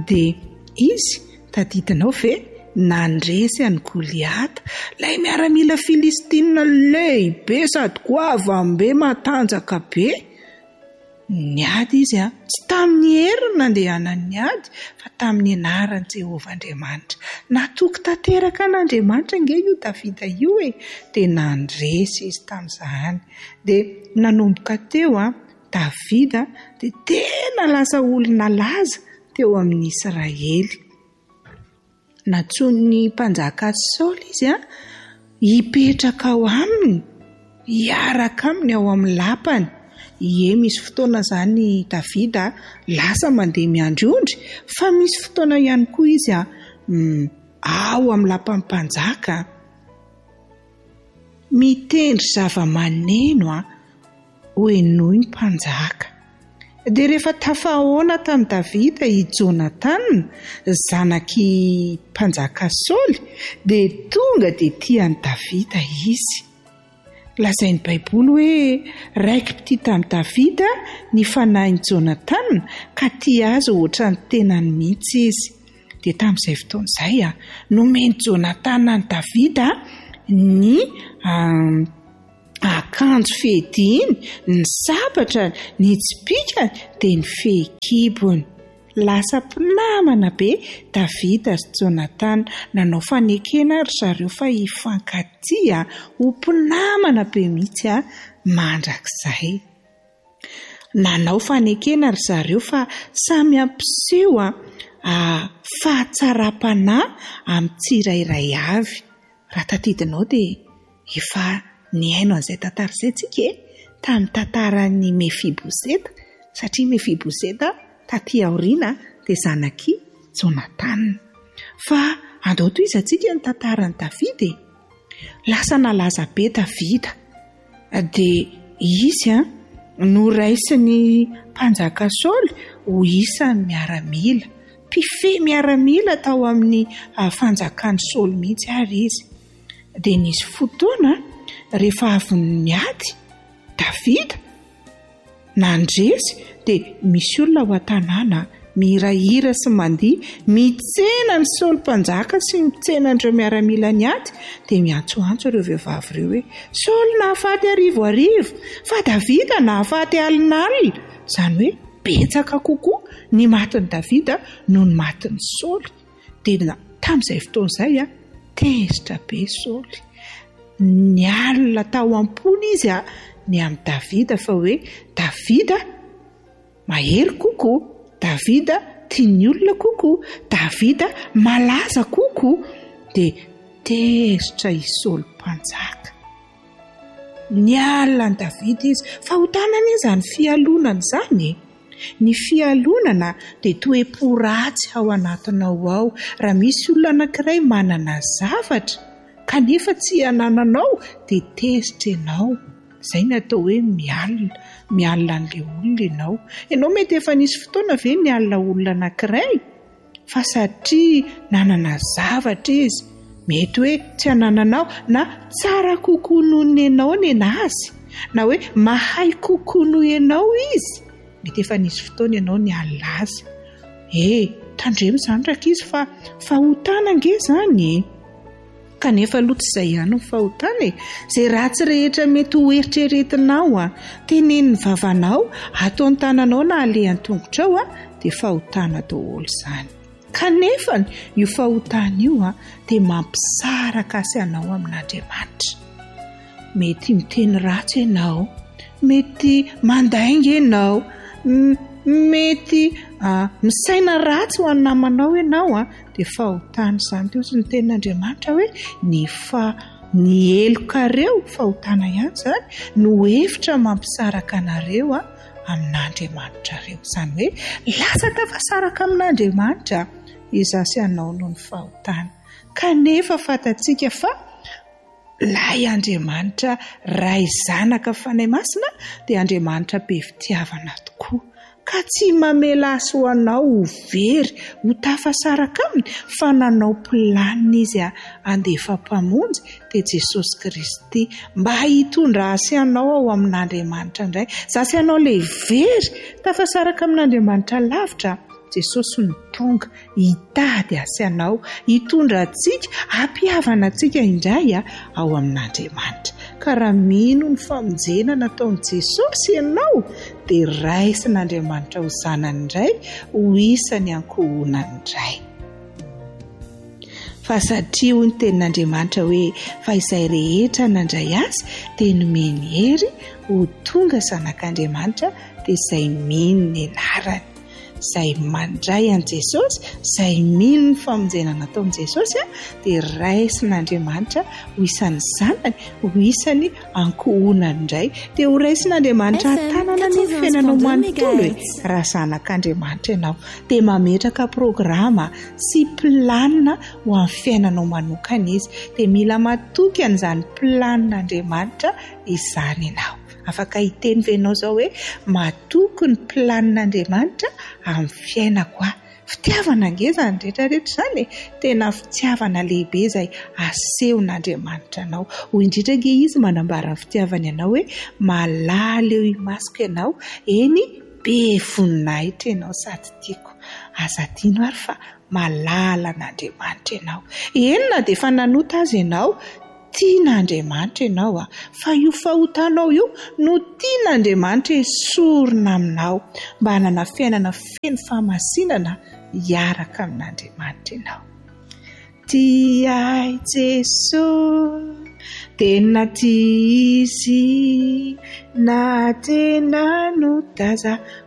dia izy tadidinao ve nandresy any Goliata, ilay miaramila Filistina lehibe sady goavambe matanjaka be. Niady izy tsy tamin'ny heriny nandehanany niady fa tamin'ny anaran'i Jehovah Andriamanitra. Natoky tanteraka an'Andriamanitra nge io Davida io dia nandresy izy tamin'izany. Dia nanomboka teo Davida dia tena lasa olona laza teo amin'ny Israely. Natsoin'ny mpanjaka Saoly izy hipetraka ao aminy, hiaraka aminy ao amin'ny lapany. Misy fotoana zany Davida lasa mandeha miandry-ondry, fa misy fotoana ihany koa izy ao amin'ny lapan'ny mpanjaka mitendry zava-maneno hoenoy ny mpanjaka. Dia rehefa tafahoana tamin'ny Davida i Jonathan, zanaky mpanjaka Saoly, dia tonga dia tian'ny Davida izy. Lazain'ny Baiboly hoe raiki-pity tamin'ny Davida ny fanahin'i Jonathan ka tia azy ohatran'ny tenany mihitsy izy. Dia tamin'izay fotoan'izay nomeny Jonathan ny Davida ny akanjo fehidiny, ny sabatra, ny tsipikany dia ny fehikibony. Lasa mpinamana be Davida sy Jonathan, nanao fanekena ry zareo fa hifankatia ho mpinamana be mihitsy mandrakizay. Nanao fanekena ry zareo fa samy ampiseho fahatsara-panahy amin'ny tsirairay avy. Raha tadidinao dia efa niaino an'izay tantara izay tsika tamin'ny tantaran'ny Mefiboseta, satria Mefiboseta taty aoriana dia zanaky Jonathan. Fa andao toy izy atsika ny tantaran'ny Davida. Lasa nalaza be Davida dia izy noraisiny mpanjaka Saoly ho isan'ny miaramila, mpife miaramila tao amin'ny fanjakan'ny Saoly mihitsy ary izy. Dia nisy fotoana rehefa avy niady Davida nandresy dia misy olona ao an-tanàna mihirahira sy mandihy mitsena ny Saoly mpanjaka sy mitsena andreo miaramila niady. Dia miantsoantso ireo vehivavy ireo hoe Saoly nahafaty arivo, fa Davida nahafaty alinalina. Izany hoe betsaka kokoa ny matin'i Davida noho ny matin'i Saoly. Dia tamin'izay fotoan'izay tezitra be Saoly, nialina tao am-pony izy ny amin'ny Davida fa hoe Davida mahery kokoa, Davida tiany olona kokoa, Davida malaza kokoa. Dia tezitra i Saoly mpanjaka, nialina ny Davida izy fa ho tanany izany fialonana izany. Ny fialonana dia toe-po ratsy ao anatinao ao. Raha misy olona anankiray manana zavatra kanefa tsy hanananao dia tezitra ianao. Izay no atao hoe mialina an'ilay olona ianao. Ianao mety efa nisy fotoana ve nialina olona anankiray fa satria nanana zavatra izy, mety hoe tsy hanananao na tsara kokoa noho ny ianao ny azy, na hoe mahay kokoa noho ianao izy, mety efa nisy fotoana ianao nialina azy. Tandremo izany rakizy fa fahotana nge izany. Kanefa aloha tsy izay ihany ny fahotana izay ratsy rehetra mety ho eritreretinao tenen'ny vavanao, atao ny tananao na alehan'ny tongotrao dia fahotana daholo izany. Kanefa io fahotana io dia mampisaraka asy anao amin'Andriamanitra. Mety miteny ratsy ianao, mety mandainga ianao, mety misaina ratsy ho any namanao ianao dia fahotana izany. Teo sy ny tenin'Andriamanitra hoe ny elokareo fahotana ihany izany no hevitra mampisaraka anareo amin'Andriamanitra reo. Izany hoe lasa tafasaraka amin'Andriamanitra izasy anao noho ny fahotana. Kanefa fantatsika fa lay Andriamanitra ray zanaka fanahy masina dia Andriamanitra be fitiavana tokoa, ka tsy mamela asy ho anao ho very ho tafasaraka aminy, fa nanao planina izy andefa-pamonjy dia Jesosy Kristy mba hitondra asy anao ao amin'Andriamanitra indray. Zasy anao ilay very tafasaraka amin'Andriamanitra lavitra Jesosy ny tonga hitady asy anao, hitondra antsika, hampihavana antsika indray ao amin'Andriamanitra. Ka raha mino ny famonjena nataon'i Jesosy ianao dia raisin'Andriamanitra ho zanany indray, ho isany ankohonany indray. Fa satria hoy ny tenin'Andriamanitra hoe fa izay rehetra nandray azy dia nomeny hery ho tonga zanak'Andriamanitra dia izay mino ny anarany. Izay mandray an' Jesosy, izay mino ny famonjena nataon'i Jesosy dia raisin'Andriamanitra ho isan'ny zanany, ho isany ankohonany indray. Dia ho raisin'Andriamanitra tanana ny fiainanao manontolo raha zanak'Andriamanitra ianao, dia mametraka programa sy planina ho amin'ny fiainanao manokana izy. Dia mila matoky an'izany planin'Andriamanitra izany ianao. Afaka hiteny venao zao hoe matoky ny planin'Andriamanitra amin'ny fiainako. Fitiavana angezany rehetrarehetra izany, tena fitiavana lehibe izay asehon'Andriamanitra anao. Hoy indrindra ange izy manambara ny fitiavana ianao hoe malala eo imasoko ianao, eny be voninahitra ianao sady tiako. Aza tiano ary fa malala n'Andriamanitra ianao. Enona dia efa nanota azy ianao, tian'Andriamanitra ianao fa io fahotanao io no tian'Andriamanitra esorina aminao mba hanana fiainana feno fahamasinana hiaraka amin'Andriamanitra ianao. Tiai Jesosy tena tia izy, na tena no taza